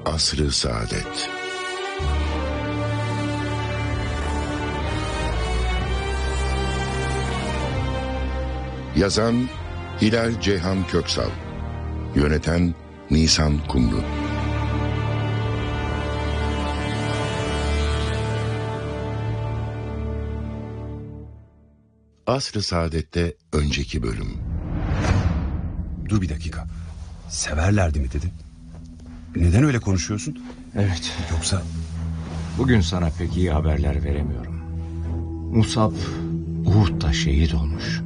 Asr-ı Saadet. Yazan Hilal Ceyhan Köksal, yöneten Nisan Kumru. Asr-ı Saadet'te önceki bölüm. Dur bir dakika. Severlerdi mi dedin? Neden öyle konuşuyorsun? Evet. Yoksa... Bugün sana pek iyi haberler veremiyorum. Musab Uhud'da şehit olmuş.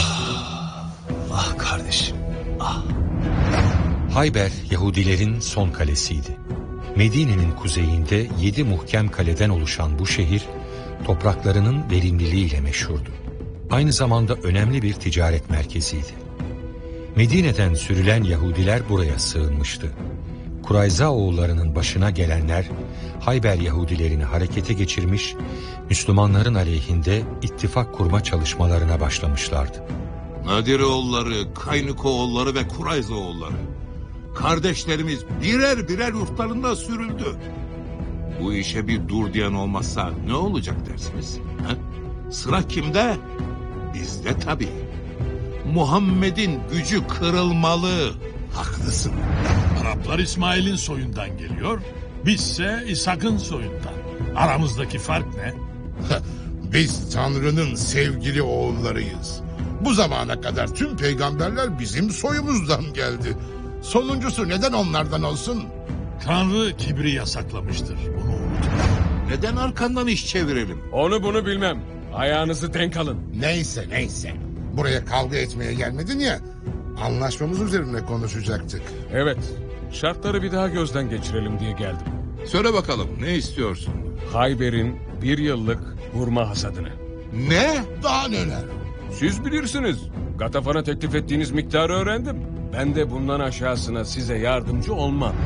Ah kardeşim. Ah. Hayber Yahudilerin son kalesiydi. Medine'nin kuzeyinde 7 muhkem kaleden oluşan bu şehir topraklarının verimliliğiyle meşhurdu. Aynı zamanda önemli bir ticaret merkeziydi. Medine'den sürülen Yahudiler buraya sığınmıştı. Kurayza oğullarının başına gelenler Hayber Yahudilerini harekete geçirmiş, Müslümanların aleyhinde ittifak kurma çalışmalarına başlamışlardı. Nadir oğulları, Kaynık oğulları ve Kurayza oğulları. Kardeşlerimiz birer birer yurtlarında sürüldü. Bu işe bir dur diyen olmazsa ne olacak dersiniz? He? Sıra kimde? Bizde tabii. Muhammed'in gücü kırılmalı. Haklısın. Araplar İsmail'in soyundan geliyor, bizse İshak'ın soyundan. Aramızdaki fark ne? Biz Tanrı'nın sevgili oğullarıyız. Bu zamana kadar tüm peygamberler bizim soyumuzdan geldi. Sonuncusu neden onlardan olsun? Tanrı kibri yasaklamıştır, bunu unutma. Neden arkandan iş çevirelim? Onu bunu bilmem. Ayağınızı denk alın. Neyse. Buraya kavga etmeye gelmedin ya. Anlaşmamız üzerine konuşacaktık. Evet, şartları bir daha gözden geçirelim diye geldim. Söyle bakalım, ne istiyorsun? Hayber'in 1 yıllık hurma hasadını. Ne? Daha neler? Siz bilirsiniz. Gatafan'a teklif ettiğiniz miktarı öğrendim. Ben de bundan aşağısına size yardımcı olmam.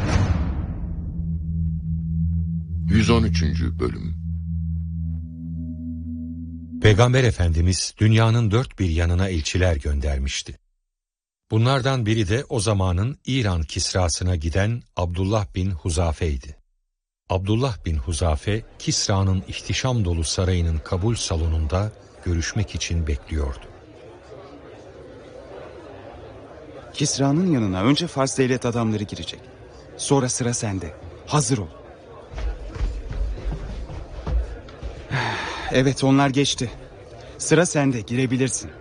113. Bölüm. Peygamber Efendimiz dünyanın dört bir yanına elçiler göndermişti. Bunlardan biri de o zamanın İran Kisrasına giden Abdullah bin Huzafe'ydi. Abdullah bin Huzafe, Kisra'nın ihtişam dolu sarayının kabul salonunda görüşmek için bekliyordu. Kisra'nın yanına önce Fars devlet adamları girecek. Sonra sıra sende. Hazır ol. Evet, onlar geçti. Sıra sende, girebilirsin.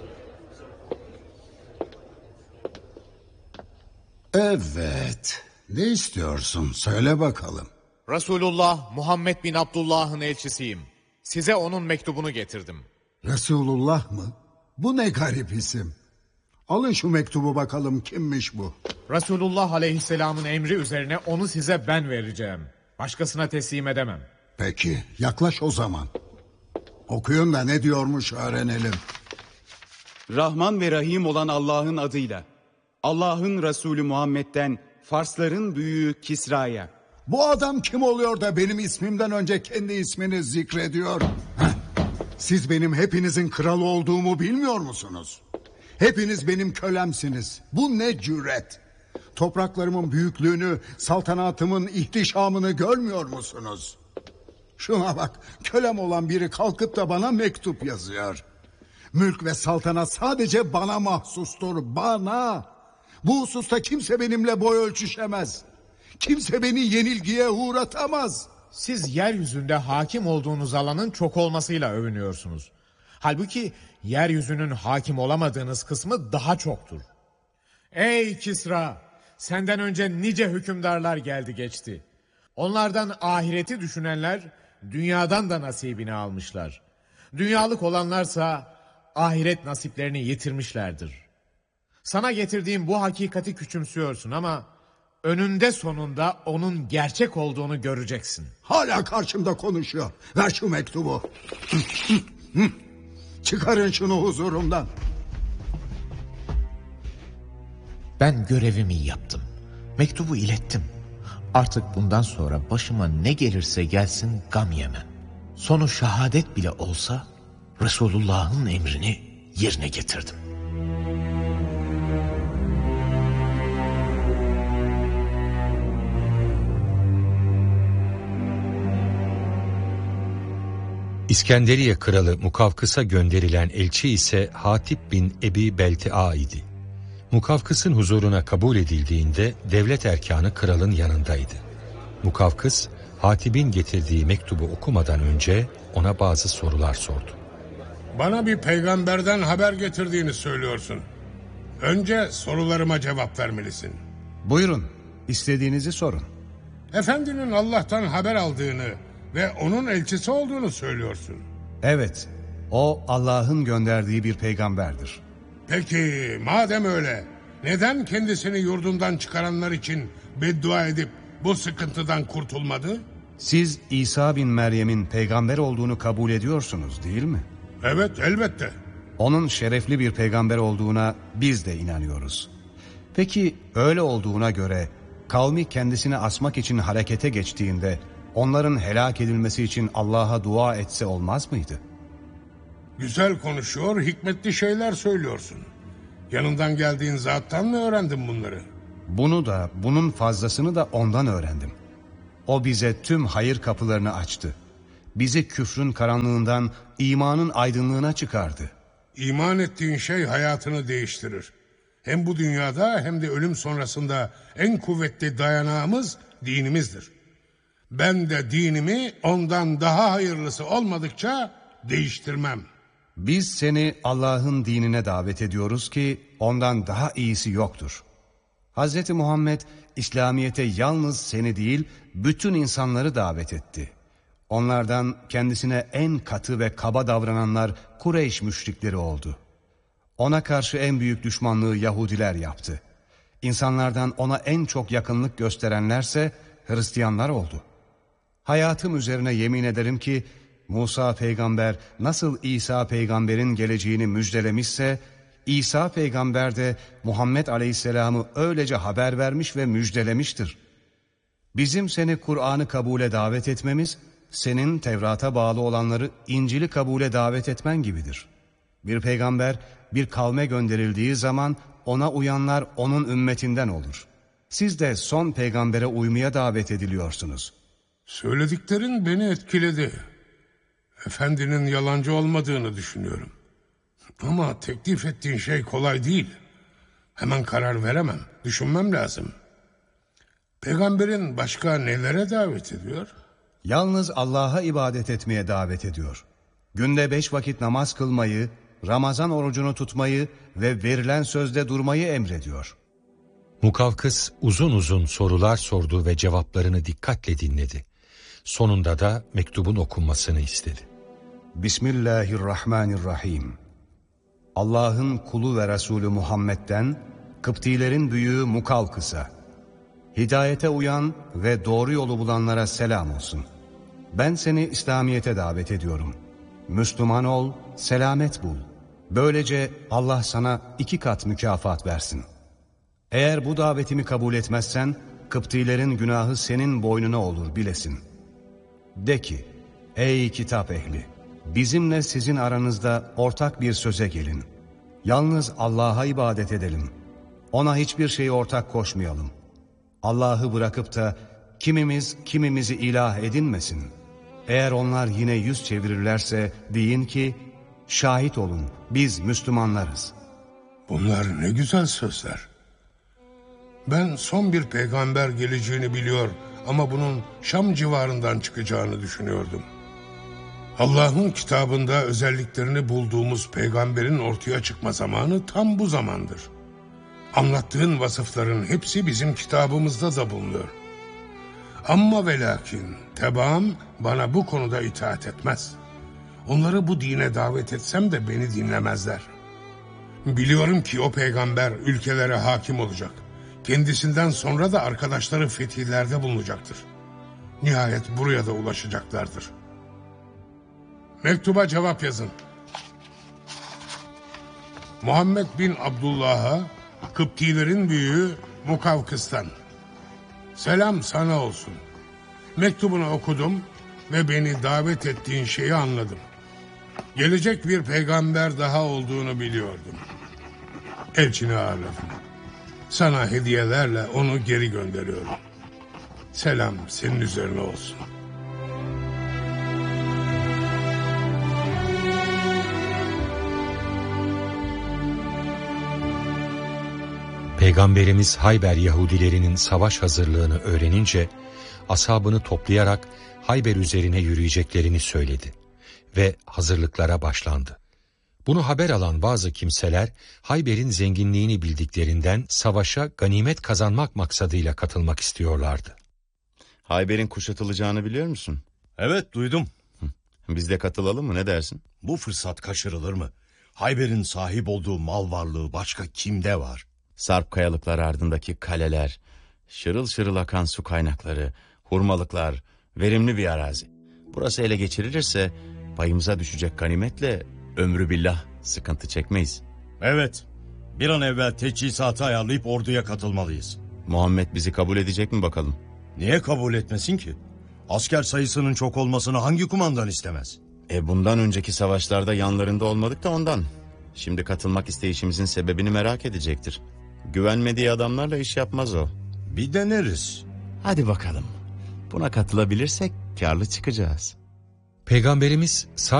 Evet. Ne istiyorsun? Söyle bakalım. Resulullah Muhammed bin Abdullah'ın elçisiyim. Size onun mektubunu getirdim. Resulullah mı? Bu ne garip isim. Alın şu mektubu bakalım, kimmiş bu? Resulullah aleyhisselamın emri üzerine onu size ben vereceğim. Başkasına teslim edemem. Peki, yaklaş o zaman. Okuyun da ne diyormuş öğrenelim. Rahman ve Rahim olan Allah'ın adıyla. Allah'ın Resulü Muhammed'den Farsların büyüğü Kisra'ya. Bu adam kim oluyor da benim ismimden önce kendi ismini zikrediyor? Siz benim hepinizin kralı olduğumu bilmiyor musunuz? Hepiniz benim kölemsiniz. Bu ne cüret? Topraklarımın büyüklüğünü, saltanatımın ihtişamını görmüyor musunuz? Şuna bak, kölem olan biri kalkıp da bana mektup yazıyor. Mülk ve saltanat sadece bana mahsustur, bana. Bu hususta kimse benimle boy ölçüşemez. Kimse beni yenilgiye uğratamaz. Siz yeryüzünde hakim olduğunuz alanın çok olmasıyla övünüyorsunuz. Halbuki yeryüzünün hakim olamadığınız kısmı daha çoktur. Ey Kisra! Senden önce nice hükümdarlar geldi geçti. Onlardan ahireti düşünenler dünyadan da nasibini almışlar. Dünyalık olanlarsa ahiret nasiplerini yitirmişlerdir. Sana getirdiğim bu hakikati küçümsüyorsun ama önünde sonunda onun gerçek olduğunu göreceksin. Hala karşımda konuşuyor. Ver şu mektubu. Çıkarın şunu huzurumdan. Ben görevimi yaptım. Mektubu ilettim. Artık bundan sonra başıma ne gelirse gelsin gam yemem. Sonu şehadet bile olsa Resulullah'ın emrini yerine getirdim. İskenderiye kralı Mukavkıs'a gönderilen elçi ise Hatip bin Ebi Beltea idi. Mukavkıs'ın huzuruna kabul edildiğinde devlet erkanı kralın yanındaydı. Mukavkıs, Hatip'in getirdiği mektubu okumadan önce ona bazı sorular sordu. Bana bir peygamberden haber getirdiğini söylüyorsun. Önce sorularıma cevap vermelisin. Buyurun, istediğinizi sorun. Efendinin Allah'tan haber aldığını ve onun elçisi olduğunu söylüyorsun. Evet, o Allah'ın gönderdiği bir peygamberdir. Peki madem öyle, neden kendisini yurdundan çıkaranlar için beddua edip bu sıkıntıdan kurtulmadı? Siz İsa bin Meryem'in peygamber olduğunu kabul ediyorsunuz değil mi? Evet, elbette. Onun şerefli bir peygamber olduğuna biz de inanıyoruz. Peki öyle olduğuna göre kavmi kendisini asmak için harekete geçtiğinde onların helak edilmesi için Allah'a dua etse olmaz mıydı? Güzel konuşuyor, hikmetli şeyler söylüyorsun. Yanından geldiğin zattan mı öğrendin bunları? Bunu da, bunun fazlasını da ondan öğrendim. O bize tüm hayır kapılarını açtı. Bizi küfrün karanlığından imanın aydınlığına çıkardı. İman ettiğin şey hayatını değiştirir. Hem bu dünyada hem de ölüm sonrasında en kuvvetli dayanağımız dinimizdir. Ben de dinimi ondan daha hayırlısı olmadıkça değiştirmem. Biz seni Allah'ın dinine davet ediyoruz ki ondan daha iyisi yoktur. Hz. Muhammed İslamiyet'e yalnız seni değil bütün insanları davet etti. Onlardan kendisine en katı ve kaba davrananlar Kureyş müşrikleri oldu. Ona karşı en büyük düşmanlığı Yahudiler yaptı. İnsanlardan ona en çok yakınlık gösterenlerse Hristiyanlar oldu. Hayatım üzerine yemin ederim ki Musa peygamber nasıl İsa peygamberin geleceğini müjdelemişse İsa peygamber de Muhammed aleyhisselamı öylece haber vermiş ve müjdelemiştir. Bizim seni Kur'an'ı kabule davet etmemiz senin Tevrat'a bağlı olanları İncil'i kabule davet etmen gibidir. Bir peygamber bir kavme gönderildiği zaman ona uyanlar onun ümmetinden olur. Siz de son peygambere uymaya davet ediliyorsunuz. Söylediklerin beni etkiledi. Efendinin yalancı olmadığını düşünüyorum. Ama teklif ettiğin şey kolay değil. Hemen karar veremem. Düşünmem lazım. Peygamberin başka nelere davet ediyor? Yalnız Allah'a ibadet etmeye davet ediyor. Günde 5 vakit namaz kılmayı, Ramazan orucunu tutmayı ve verilen sözde durmayı emrediyor. Mukavkıs uzun uzun sorular sordu ve cevaplarını dikkatle dinledi. Sonunda da mektubun okunmasını istedi. Bismillahirrahmanirrahim. Allah'ın kulu ve Resulü Muhammed'den Kıptilerin büyüğü Mukavkıs'a, hidayete uyan ve doğru yolu bulanlara selam olsun. Ben seni İslamiyet'e davet ediyorum. Müslüman ol, selamet bul. Böylece Allah sana 2 kat mükafat versin. Eğer bu davetimi kabul etmezsen, Kıptilerin günahı senin boynuna olur bilesin. De ki, ey kitap ehli, bizimle sizin aranızda ortak bir söze gelin. Yalnız Allah'a ibadet edelim. Ona hiçbir şeyi ortak koşmayalım. Allah'ı bırakıp da kimimiz kimimizi ilah edinmesin. Eğer onlar yine yüz çevirirlerse deyin ki, şahit olun biz Müslümanlarız. Bunlar ne güzel sözler. Ben son bir peygamber geleceğini biliyor ama bunun Şam civarından çıkacağını düşünüyordum. Allah'ın kitabında özelliklerini bulduğumuz peygamberin ortaya çıkma zamanı tam bu zamandır. Anlattığın vasıfların hepsi bizim kitabımızda da bulunuyor. Amma ve lakin tebaam bana bu konuda itaat etmez. Onları bu dine davet etsem de beni dinlemezler. Biliyorum ki o peygamber ülkelere hakim olacak. Kendisinden sonra da arkadaşları fetihlerde bulunacaktır. Nihayet buraya da ulaşacaklardır. Mektuba cevap yazın. Muhammed bin Abdullah'a, Kıptilerin büyüğü Mukavkıs'tan. Selam sana olsun. Mektubunu okudum ve beni davet ettiğin şeyi anladım. Gelecek bir peygamber daha olduğunu biliyordum. Elçini ağırladım. Sana hediyelerle onu geri gönderiyorum. Selam senin üzerine olsun. Peygamberimiz Hayber Yahudilerinin savaş hazırlığını öğrenince ashabını toplayarak Hayber üzerine yürüyeceklerini söyledi ve hazırlıklara başlandı. Bunu haber alan bazı kimseler Hayber'in zenginliğini bildiklerinden savaşa ganimet kazanmak maksadıyla katılmak istiyorlardı. Hayber'in kuşatılacağını biliyor musun? Evet, duydum. Biz de katılalım mı, ne dersin? Bu fırsat kaçırılır mı? Hayber'in sahip olduğu mal varlığı başka kimde var? Sarp kayalıklar ardındaki kaleler, şırıl şırıl akan su kaynakları, hurmalıklar, verimli bir arazi. Burası ele geçirilirse payımıza düşecek ganimetle ömrü billah sıkıntı çekmeyiz. Evet, bir an evvel teçhizatı ayarlayıp orduya katılmalıyız. Muhammed bizi kabul edecek mi bakalım? Niye kabul etmesin ki? Asker sayısının çok olmasını hangi kumandan istemez? Bundan önceki savaşlarda yanlarında olmadık da ondan. Şimdi katılmak isteyişimizin sebebini merak edecektir. Güvenmediği adamlarla iş yapmaz o. Bir deneriz. Hadi bakalım. Buna katılabilirsek kârlı çıkacağız. Peygamberimiz